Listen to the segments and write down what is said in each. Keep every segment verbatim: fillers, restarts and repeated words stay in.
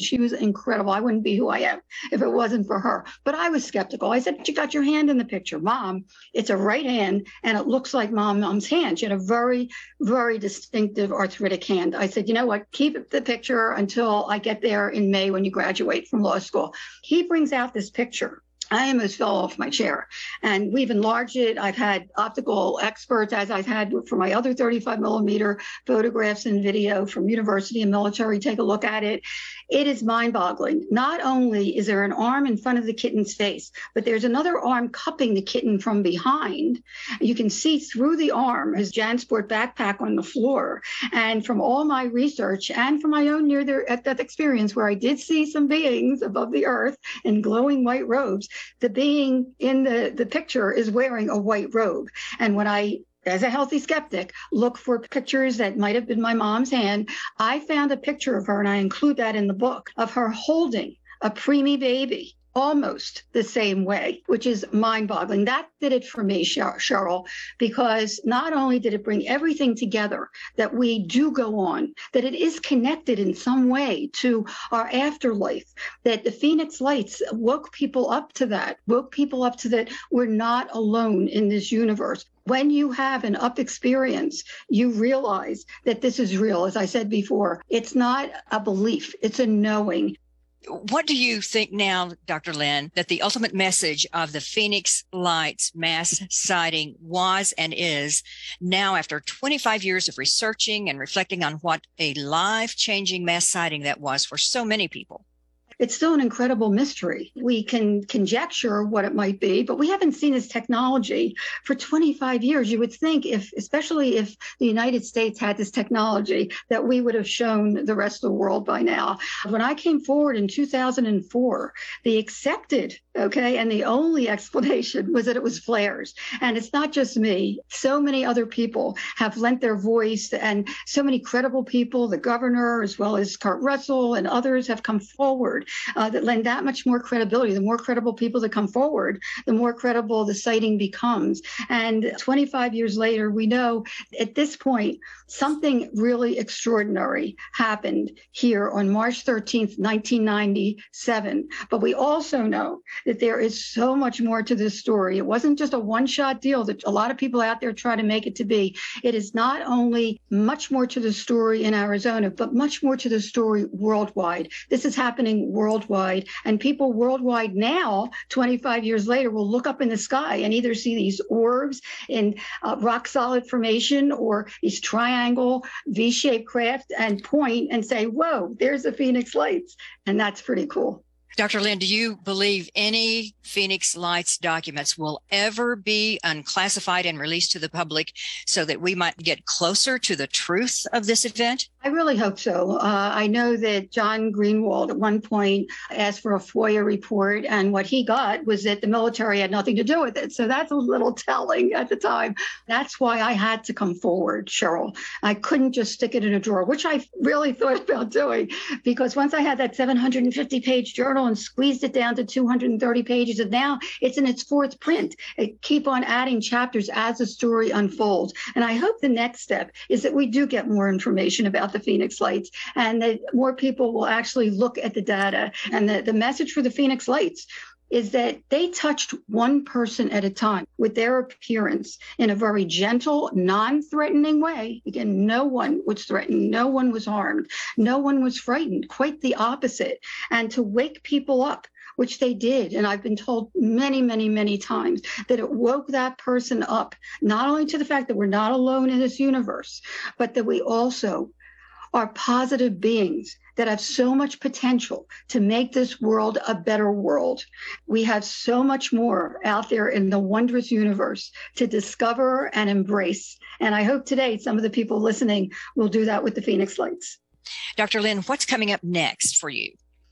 She was incredible. I wouldn't be who I am if it wasn't for her. But I was skeptical. I said, you got your hand in the picture. Mom, it's a right hand, and it looks like mom, mom's hand. She had a very, very distinctive arthritic hand. I said, you know what? Keep the picture until I get there in May when you graduate from law school. He brings out this picture. I almost fell off my chair, and we've enlarged it. I've had optical experts, as I've had for my other thirty-five millimeter photographs and video from university and military, take a look at it. It is mind-boggling. Not only is there an arm in front of the kitten's face, but there's another arm cupping the kitten from behind. You can see through the arm his JanSport backpack on the floor. And from all my research and from my own near-death experience, where I did see some beings above the earth in glowing white robes, the being in the, the picture is wearing a white robe. And when I, as a healthy skeptic, look for pictures that might have been my mom's hand, I found a picture of her, and I include that in the book, of her holding a preemie baby almost the same way, which is mind-boggling. That did it for me, Cheryl, because not only did it bring everything together, that we do go on, that it is connected in some way to our afterlife, that the Phoenix Lights woke people up to that, woke people up to that we're not alone in this universe. When you have an up experience, you realize that this is real. As I said before, it's not a belief, it's a knowing. What do you think now, Doctor Lynn, that the ultimate message of the Phoenix Lights mass sighting was and is now, after twenty-five years of researching and reflecting on what a life-changing mass sighting that was for so many people? It's still an incredible mystery. We can conjecture what it might be, but we haven't seen this technology for twenty-five years. You would think, if, especially if the United States had this technology, that we would have shown the rest of the world by now. When I came forward in two thousand four, the accepted, okay, and the only explanation was that it was flares. And it's not just me. So many other people have lent their voice, and so many credible people, the governor, as well as Kurt Russell and others, have come forward Uh, that lend that much more credibility. The more credible people that come forward, the more credible the sighting becomes. And twenty-five years later, we know at this point, something really extraordinary happened here on March thirteenth, nineteen ninety-seven. But we also know that there is so much more to this story. It wasn't just a one-shot deal that a lot of people out there try to make it to be. It is not only much more to the story in Arizona, but much more to the story worldwide. This is happening worldwide, and people worldwide now, twenty-five years later, will look up in the sky and either see these orbs in uh, rock solid formation or these triangle V-shaped craft and point and say, whoa, there's the Phoenix Lights. And that's pretty cool. Doctor Lynn, do you believe any Phoenix Lights documents will ever be unclassified and released to the public so that we might get closer to the truth of this event? I really hope so. Uh, I know that John Greenwald at one point asked for a FOIA report, and what he got was that the military had nothing to do with it. So that's a little telling at the time. That's why I had to come forward, Cheryl. I couldn't just stick it in a drawer, which I really thought about doing, because once I had that seven hundred fifty page journal and squeezed it down to two hundred thirty pages, and now it's in its fourth print. I keep on adding chapters as the story unfolds. And I hope the next step is that we do get more information about the Phoenix Lights, and that more people will actually look at the data. And the, the message for the Phoenix Lights is that they touched one person at a time with their appearance in a very gentle, non-threatening way. Again, no one was threatened. No one was harmed. No one was frightened. Quite the opposite. And to wake people up, which they did. And I've been told many, many, many times that it woke that person up, not only to the fact that we're not alone in this universe, but that we also are positive beings that have so much potential to make this world a better world. We have so much more out there in the wondrous universe to discover and embrace. And I hope today some of the people listening will do that with the Phoenix Lights. Doctor Lynn, what's coming up next for you?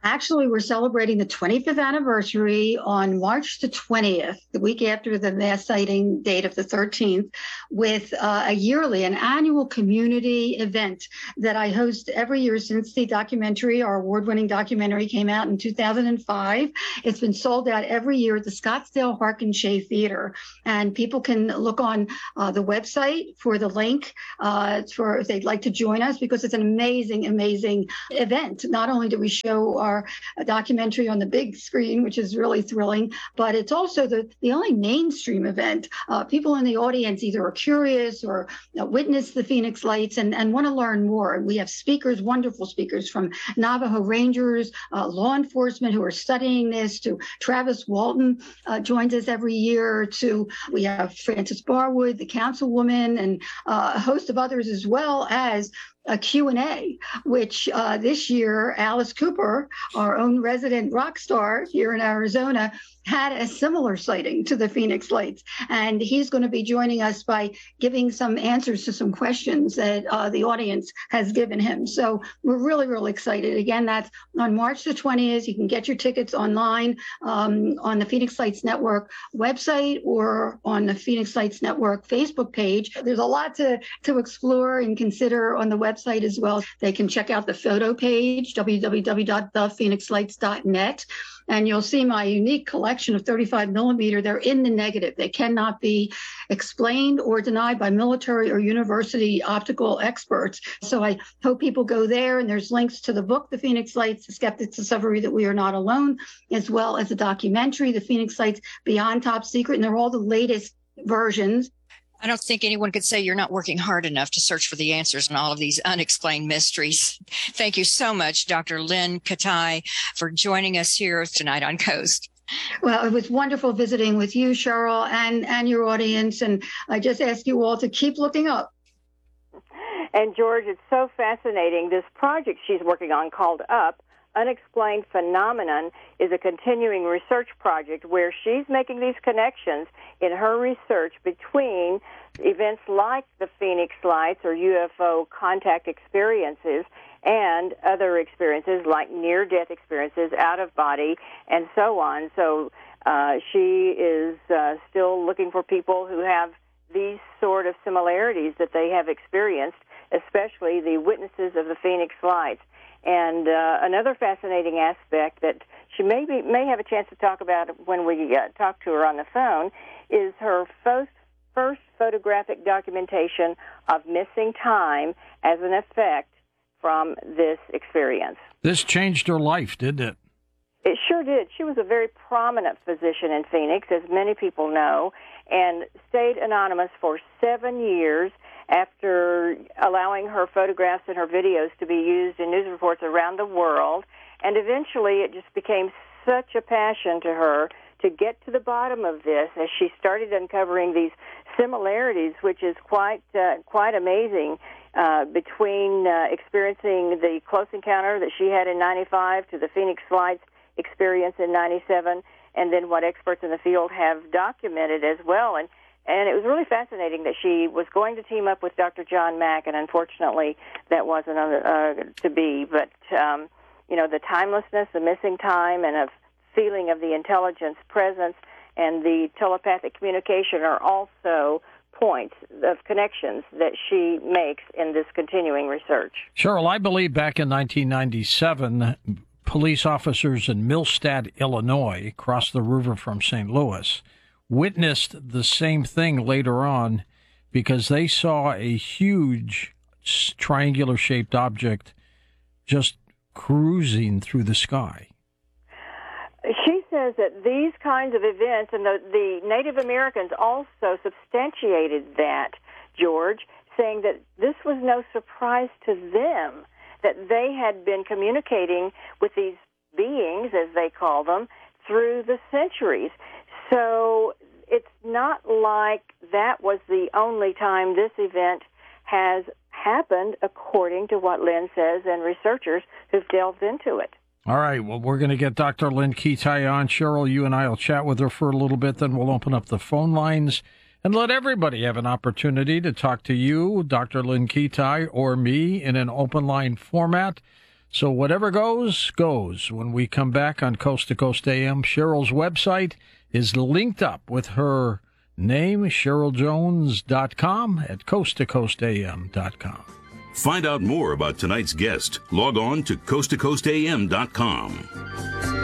Actually, we're celebrating the twenty-fifth anniversary on March the twentieth, the week after the mass sighting date of the thirteenth, with uh, a yearly, an annual community event that I host every year since the documentary, our award-winning documentary, came out in two thousand five. It's been sold out every year at the Scottsdale Harkin Shea Theater, and people can look on uh, the website for the link uh, for if they'd like to join us, because it's an amazing, amazing event. Not only do we show our a documentary on the big screen, which is really thrilling, but it's also the, the only mainstream event. Uh, people in the audience either are curious or uh, witness the Phoenix Lights and, and want to learn more. And we have speakers, wonderful speakers from Navajo Rangers, uh, law enforcement who are studying this, to Travis Walton uh, joins us every year, to we have Frances Barwood, the councilwoman, and uh, a host of others, as well as a Q and A, which uh, this year, Alice Cooper, our own resident rock star here in Arizona, had a similar sighting to the Phoenix Lights. And he's going to be joining us by giving some answers to some questions that uh, the audience has given him. So we're really, really excited. Again, that's on March the twentieth. You can get your tickets online um, on the Phoenix Lights Network website or on the Phoenix Lights Network Facebook page. There's a lot to, to explore and consider on the website as well. They can check out the photo page, w w w dot the phoenix lights dot net. And you'll see my unique collection of thirty-five millimeter. They're in the negative. They cannot be explained or denied by military or university optical experts. So I hope people go there, and there's links to the book, The Phoenix Lights, The Skeptic's Discovery That We Are Not Alone, as well as the documentary, The Phoenix Lights Beyond Top Secret. And they're all the latest versions. I don't think anyone could say you're not working hard enough to search for the answers in all of these unexplained mysteries. Thank you so much, Doctor Lynn Katai, for joining us here tonight on Coast. Well, it was wonderful visiting with you, Cheryl, and, and your audience. And I just ask you all to keep looking up. And George, it's so fascinating. This project she's working on called UP, Unexplained Phenomenon, is a continuing research project where she's making these connections in her research between events like the Phoenix Lights or U F O contact experiences and other experiences like near-death experiences, out-of-body, and so on. So uh, she is uh, still looking for people who have these sort of similarities that they have experienced, especially the witnesses of the Phoenix Lights. And uh, another fascinating aspect that she may be, may have a chance to talk about when we uh, talk to her on the phone is her first, first photographic documentation of missing time as an effect from this experience. This changed her life, didn't it? It sure did. She was a very prominent physician in Phoenix, as many people know, and stayed anonymous for seven years after allowing her photographs and her videos to be used in news reports around the world. And eventually it just became such a passion to her to get to the bottom of this as she started uncovering these similarities, which is quite uh, quite amazing, uh, between uh, experiencing the close encounter that she had in ninety-five to the Phoenix Lights experience in ninety-seven, and then what experts in the field have documented as well. And And it was really fascinating that she was going to team up with Doctor John Mack, and unfortunately that wasn't uh, to be. But, um, you know, the timelessness, the missing time, and a feeling of the intelligence presence and the telepathic communication are also points of connections that she makes in this continuing research. Cheryl, I believe back in nineteen ninety-seven, police officers in Millstadt, Illinois, across the river from Saint Louis, witnessed the same thing later on because they saw a huge triangular-shaped object just cruising through the sky. She says that these kinds of events, and the, the Native Americans also substantiated that, George, saying that this was no surprise to them, that they had been communicating with these beings, as they call them, through the centuries. So it's not like that was the only time this event has happened, according to what Lynn says and researchers who've delved into it. All right, well, we're going to get Doctor Lynn Katai on. Cheryl, you and I will chat with her for a little bit, then we'll open up the phone lines and let everybody have an opportunity to talk to you, Doctor Lynn Katai, or me in an open line format. So whatever goes, goes. When we come back on Coast to Coast A M, Cheryl's website is linked up with her name, cheryl jones dot com, at coast to coast a m dot com. Find out more about tonight's guest. Log on to coast to coast a m dot com.